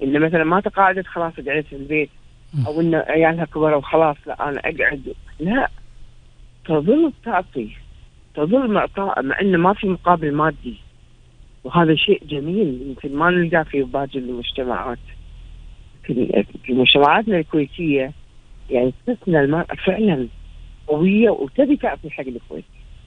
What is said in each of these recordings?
إن مثلا ما تقاعدت خلاص قعدت في البيت، أو إن عيالها كبروا وخلاص لا أنا أقعد، لا، تظل تعطي، تظل معطاء مع إنه ما في مقابل مادي. وهذا شيء جميل يمكن ما نلقاه في باقي المجتمعات. في مجتمعاتنا الكويتية يعني تحس إن المرأة فعلا قوية وتبي تعطي حق الكويت.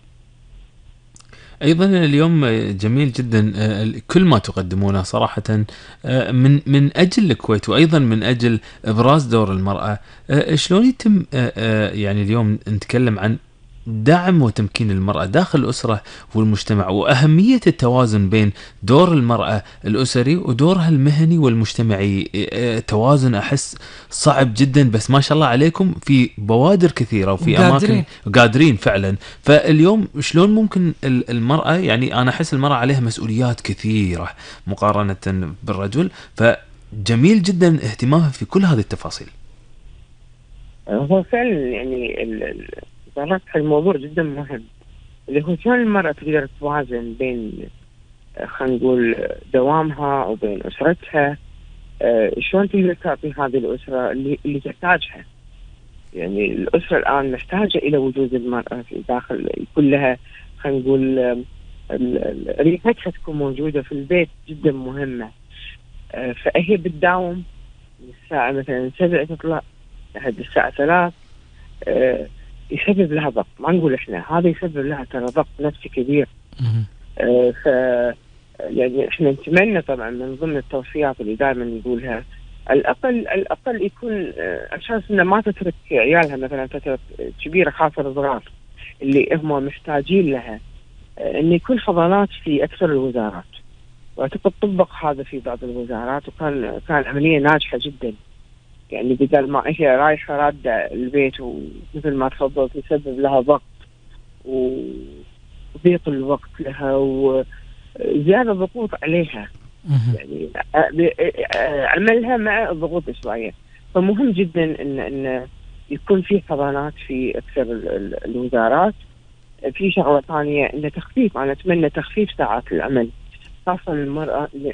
أيضا اليوم جميل جدا كل ما تقدمونه صراحة من أجل الكويت، وأيضا من أجل إبراز دور المرأة. شلون يتم يعني اليوم نتكلم عن دعم وتمكين المرأة داخل الأسرة والمجتمع، وأهمية التوازن بين دور المرأة الأسري ودورها المهني والمجتمعي. توازن أحس صعب جدا، بس ما شاء الله عليكم في بوادر كثيرة وفي أماكن قادرين فعلا. فاليوم شلون ممكن المرأة، يعني أنا أحس المرأة عليها مسؤوليات كثيرة مقارنة بالرجل، فجميل جدا اهتمامها في كل هذه التفاصيل. هو فعلا يعني ظهرت الموضوع جدا مهم، اللي هو شلون المرأة تقدر توازن بين خلينا نقول دوامها وبين أسرتها. شلون تقدر تعطي هذه الأسرة اللي تحتاجها. يعني الأسرة الآن محتاجة إلى وجود المرأة في داخل، يكون لها خلينا نقول ريحتها تكون موجودة في البيت جدا مهمة. فهي بتداوم من الساعة مثلا 7 تطلع لحد الساعة 3. يسبب لها ضغط، ما نقول إحنا، هذا يسبب لها ترى ضغط نفسي كبير. ف يعني إحنا نتمنى طبعا من ضمن التوصيات اللي دائما نقولها، الأقل يكون أساس إنه ما تترك عيالها مثلا فترة كبيرة، خاصة الصغار اللي هم محتاجين لها، إن يكون حضانات في أكثر الوزارات. وأعتقد طبق هذا في بعض الوزارات، وكان عملية ناجحة جدا. يعني بدل ما هي رايحة رادة البيت ومثل ما تفضلت يسبب لها ضغط وضيق الوقت لها وزيادة ضغوط عليها، يعني عملها مع الضغوط شوية. فمهم جدا إن يكون في حضانات في أكثر الوزارات. في شغلة ثانية إن تخفيف، أنا أتمنى تخفيف ساعات العمل، خاصة المرأة اللي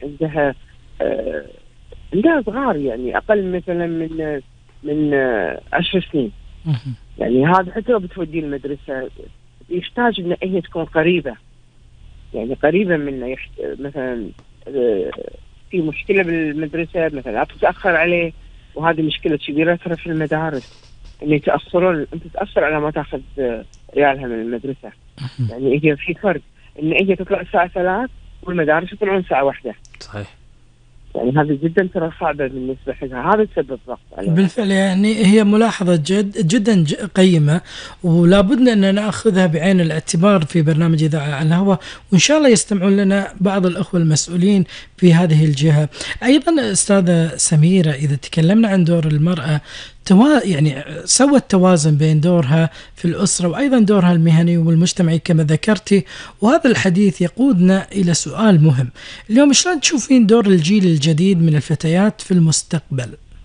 عندها صغار، يعني أقل مثلا من 10 سنين. يعني هذا حتى لو بتودي المدرسة يحتاج إن هي تكون قريبة، يعني قريبة منه. مثلا في مشكلة بالمدرسة مثلا لا تتأخر عليه، وهذه مشكلة كبيرة ترى في المدارس، إن يتأثرون، أنت تتأثر على ما تأخذ عيالها من المدرسة. يعني هي في فرق إن هي تطلع الساعة 3 والمدارس يطلعون الساعة 1. صحيح. يعني هذا جدا ترى صعبة بالنسبة لها، هذا تسبب ضغط عليها. بالفعل يعني هي ملاحظة جدا قيمة، ولا بدنا أن نأخذها بعين الاعتبار في برنامج إذاعة على الهواء، وإن شاء الله يستمعون لنا بعض الأخوة المسؤولين في هذه الجهة. أيضا أستاذة سميرة، إذا تكلمنا عن دور المرأة، يعني سوت توازن بين دورها في الأسرة وأيضا دورها المهني والمجتمعي كما ذكرتي، وهذا الحديث يقودنا إلى سؤال مهم اليوم: شلون تشوفين دور الجيل الجديد من الفتيات في المستقبل؟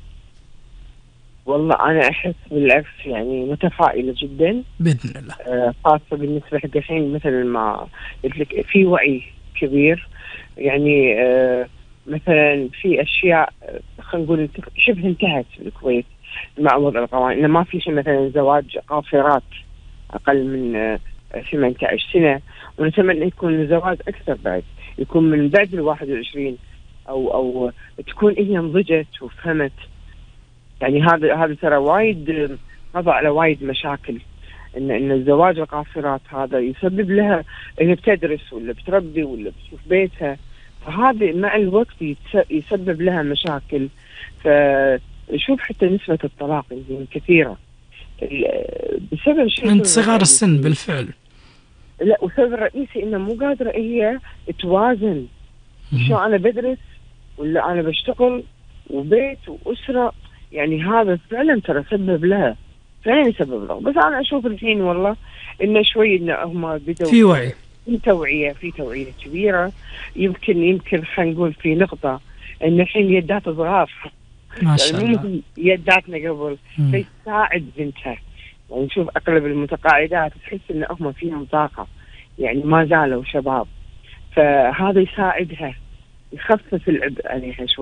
والله أنا أحس بالعكس، يعني متفائلة جدا بإذن الله. خاصة بالنسبة حق الحين مثل ما قلت لك في وعي كبير. يعني مثلا في أشياء خلينا نقول شبه انتهت في الكويت مع وضع القوانين، إنه ما في شيء مثلا زواج قاصرات أقل من 18 سنة، ونتمنى يكون الزواج أكثر بعد، يكون من بعد 21، أو تكون هي نضجت وفهمت. يعني هذا ترى وايد قضى على وايد مشاكل، إن الزواج القاصرات هذا يسبب لها هي بتدرس ولا بتربي ولا بتشوف بيتها، فهذا مع الوقت يسبب لها مشاكل. فشوف حتى نسبة الطلاق كثيرة بسبب شيء من صغار السن. بالفعل لا، والسبب الرئيسي إنه مو قادرة هي توازن، شو أنا بدرس ولا أنا بشتغل وبيت وأسرة. يعني هذا فعلا ترى سبب لها، فعلا يسبب لها. بس أنا أشوف الحين والله إنه شوي إنه هم بدوا في وعي، في توعية كبيرة. يمكن خلينا نقول في نقطة إن الحين يدات صغار، ما شاء الله، يعني يداتنا قبل تساعد بنتها. يعني نشوف أغلب المتقاعدات تحس إن هم فيهم طاقة، يعني ما زالوا شباب، فهذا يساعدها يخفف العبء عليها شوي.